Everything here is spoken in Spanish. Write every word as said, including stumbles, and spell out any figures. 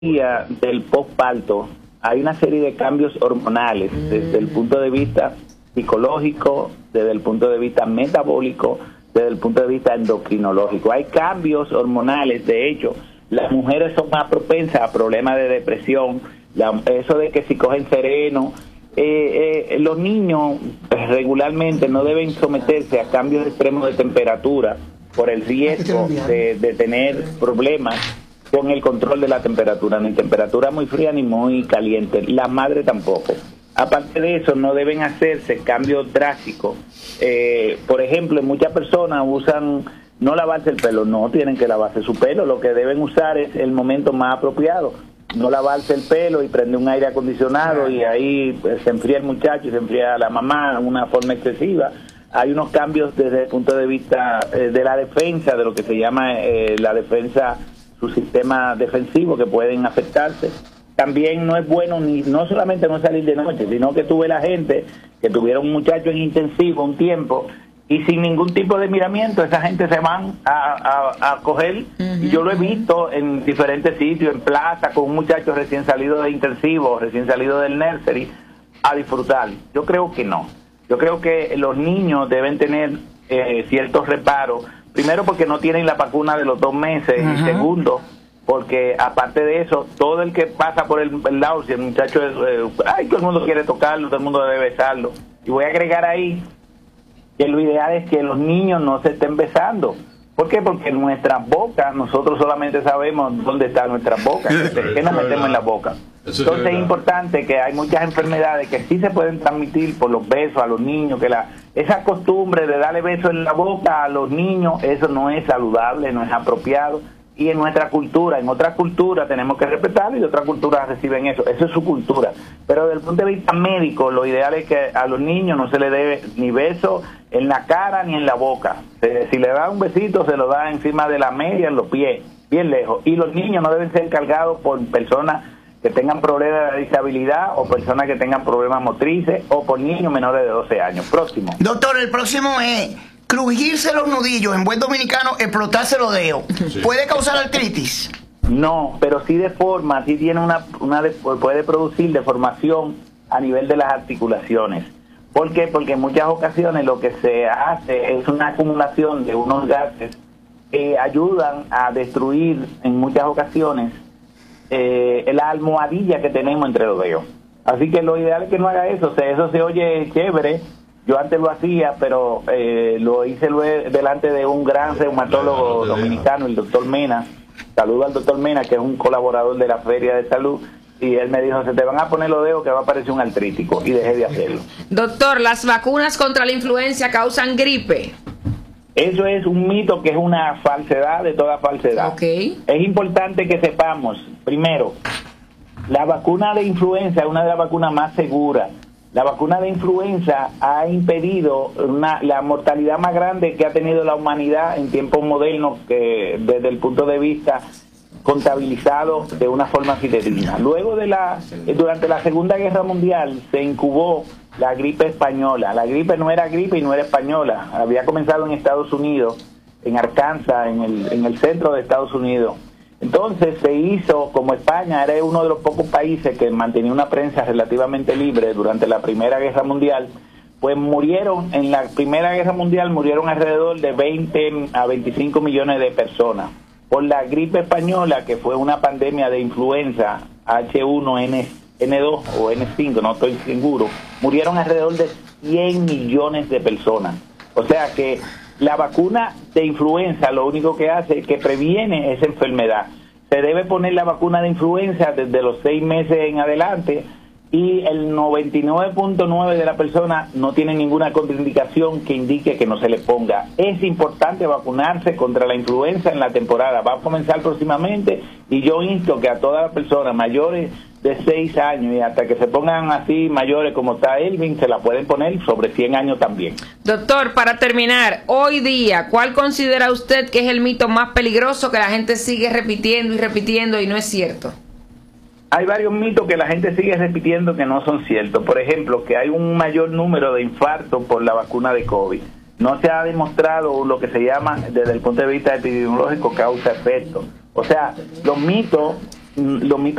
del postparto hay una serie de cambios hormonales desde el punto de vista psicológico, desde el punto de vista metabólico, desde el punto de vista endocrinológico. Hay cambios hormonales, de hecho, las mujeres son más propensas a problemas de depresión, la, eso de que si cogen sereno, eh, eh, los niños pues, regularmente no deben someterse a cambios extremos de temperatura por el riesgo de, de tener problemas con el control de la temperatura, ni temperatura muy fría ni muy caliente, la madre tampoco. Aparte de eso, no deben hacerse cambios drásticos. Eh, por ejemplo, muchas personas usan no lavarse el pelo, no tienen que lavarse su pelo, lo que deben usar es el momento más apropiado, no lavarse el pelo y prender un aire acondicionado y ahí pues, se enfría el muchacho y se enfría la mamá de una forma excesiva. Hay unos cambios desde el punto de vista eh, de la defensa, de lo que se llama eh, la defensa, su sistema defensivo, que pueden afectarse. También no es bueno ni no solamente no salir de noche, sino que tuve la gente que tuvieron un muchacho en intensivo un tiempo y sin ningún tipo de miramiento, esa gente se van a, a, a coger, uh-huh. Y yo lo he visto en diferentes sitios, en plaza, con un muchacho recién salido de intensivo, recién salido del nursery, a disfrutar. Yo creo que no. Yo creo que los niños deben tener eh, ciertos reparos, primero porque no tienen la vacuna de los dos meses, uh-huh. Y segundo, porque aparte de eso, todo el que pasa por el, el lado, si el muchacho es, eh, ay, todo el mundo quiere tocarlo, todo el mundo debe besarlo. Y voy a agregar ahí que lo ideal es que los niños no se estén besando. ¿Por qué? Porque en nuestras bocas, nosotros solamente sabemos dónde está nuestra boca, qué nos metemos en la boca. Entonces es importante que hay muchas enfermedades que sí se pueden transmitir por los besos a los niños, que la esa costumbre de darle besos en la boca a los niños, eso no es saludable, no es apropiado. Y en nuestra cultura, en otras culturas tenemos que respetarlo y otras culturas reciben eso, eso es su cultura. Pero desde el punto de vista médico, lo ideal es que a los niños no se les dé ni beso en la cara ni en la boca. Si le da un besito, se lo da encima de la media, en los pies, bien lejos. Y los niños no deben ser cargados por personas que tengan problemas de disabilidad o personas que tengan problemas motrices o por niños menores de doce años. Próximo. Doctor, el próximo es crujirse los nudillos, en buen dominicano, explotarse los dedos. Sí. ¿Puede causar artritis? No, pero sí deforma, sí tiene una, una puede producir deformación a nivel de las articulaciones. ¿Por qué? Porque en muchas ocasiones lo que se hace es una acumulación de unos gases que ayudan a destruir en muchas ocasiones eh, la almohadilla que tenemos entre los dedos. Así que lo ideal es que no haga eso. O sea, eso se oye chévere. Yo antes lo hacía, pero eh, lo hice luego delante de un gran reumatólogo dominicano, el doctor Mena. Saludo al doctor Mena, que es un colaborador de la Feria de Salud. Y él me dijo, se te van a poner los dedos que va a parecer un artrítico. Y dejé de hacerlo. Doctor, ¿las vacunas contra la influenza causan gripe? Eso es un mito que es una falsedad de toda falsedad. Okay. Es importante que sepamos, primero, la vacuna de influenza es una de las vacunas más seguras. La vacuna de influenza ha impedido una, la mortalidad más grande que ha tenido la humanidad en tiempos modernos, que desde el punto de vista contabilizado de una forma fidedigna. Luego de la, durante la Segunda Guerra Mundial se incubó la gripe española. La gripe no era gripe y no era española. Había comenzado en Estados Unidos, en Arkansas, en el, en el centro de Estados Unidos. Entonces se hizo, como España era uno de los pocos países que mantenía una prensa relativamente libre durante la Primera Guerra Mundial, pues murieron, en la Primera Guerra Mundial murieron alrededor de veinte a veinticinco millones de personas por la gripe española, que fue una pandemia de influenza H uno N dos o N cinco, no estoy seguro. Murieron alrededor de cien millones de personas. O sea que la vacuna de influenza lo único que hace es que previene esa enfermedad. Se debe poner la vacuna de influenza desde los seis meses en adelante y el noventa y nueve punto nueve de la persona no tiene ninguna contraindicación que indique que no se le ponga. Es importante vacunarse contra la influenza en la temporada. Va a comenzar próximamente y yo insto que a todas las personas mayores de seis años y hasta que se pongan así mayores como está Elvin, se la pueden poner sobre cien años también. Doctor, para terminar, hoy día, ¿cuál considera usted que es el mito más peligroso que la gente sigue repitiendo y repitiendo y no es cierto? Hay varios mitos que la gente sigue repitiendo que no son ciertos. Por ejemplo, que hay un mayor número de infartos por la vacuna de COVID. No se ha demostrado lo que se llama, desde el punto de vista epidemiológico, causa-efecto. O sea, los mitos los mitos